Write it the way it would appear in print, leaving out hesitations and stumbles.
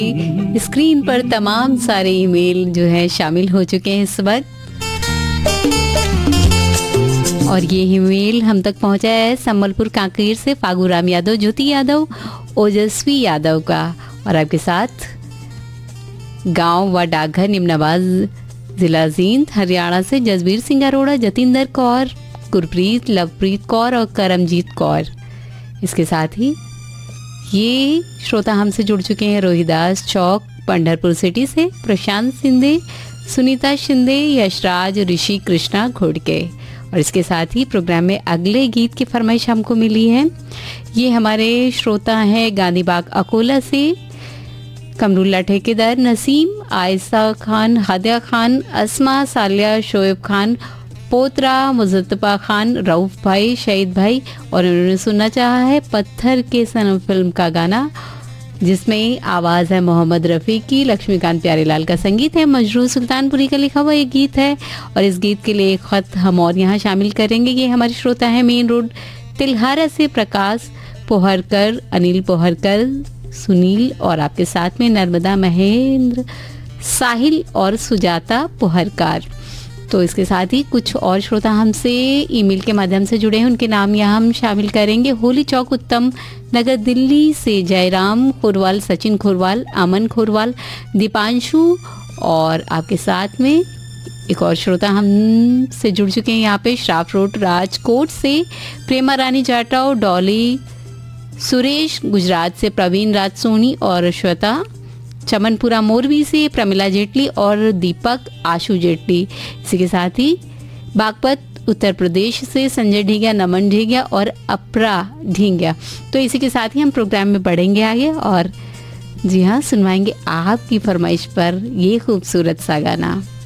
Screen पर तमाम सारे ईमेल जो है शामिल हो चुके हैं इस वक्त, और ये ईमेल हम तक पहुंचा है संबलपुर कांकेर से फागूराम यादव, ज्योति यादव, ओजस्वी यादव का। और आपके साथ गांव व डाकघर निमनवाज, जिला जींद हरियाणा से जसबीर सिंह अरोड़ा, जतिंदर कौर, गुरप्रीत, लवप्रीत कौर और करमजीत कौर। इसके साथ ही ये श्रोता हमसे जुड़ चुके हैं रोहिदास चौक, पंढरपुर सिटी से प्रशांत शिंदे, सुनीता शिंदे, यशराज, ऋषि कृष्णा घोड़के। और इसके साथ ही प्रोग्राम में अगले गीत की फरमाइश हमको मिली है। ये हमारे श्रोता हैं गांधीबाग अकोला से कमरुल्ला ठेकेदार, नसीम, आयशा खान, हादिया खान, अस्मा, सालिया, शोएब खान, पोतरा, मुजत्तबा खान, रऊफ भाई, शहीद भाई। और उन्होंने सुनना चाहा है पत्थर के सनम फिल्म का गाना, जिसमें आवाज़ है मोहम्मद रफ़ी की, लक्ष्मीकांत प्यारेलाल का संगीत है, मजरूह सुल्तानपुरी का लिखा हुआ ये गीत है। और इस गीत के लिए एक ख़त हम और यहाँ शामिल करेंगे। ये हमारे श्रोता है मेन रोड तिल्हारा से प्रकाश पोहरकर, अनिल पोहरकर, सुनील और आपके साथ में नर्मदा, महेंद्र, साहिल और सुजाता पोहरकर। तो इसके साथ ही कुछ और श्रोता हमसे ईमेल के माध्यम से जुड़े हैं, उनके नाम यहाँ हम शामिल करेंगे। होली चौक उत्तम नगर दिल्ली से जयराम खोरवाल, सचिन खोरवाल, अमन खोरवाल, दीपांशु और आपके साथ में एक और श्रोता हमसे जुड़ चुके हैं यहाँ पे श्राफ रोड राजकोट से प्रेमा रानी जाटव, डॉली, सुरेश गुजरात से प्रवीण राज सोनी और श्वेता, चमनपुरा मोरवी से प्रमिला जेटली और दीपक आशु जेटली। इसी के साथ ही बागपत उत्तर प्रदेश से संजय ढींगिया, नमन ढींगिया और अपरा ढींगिया। तो इसी के साथ ही हम प्रोग्राम में बढ़ेंगे आगे और जी हाँ सुनवाएंगे आपकी फरमाइश पर ये खूबसूरत सा गाना।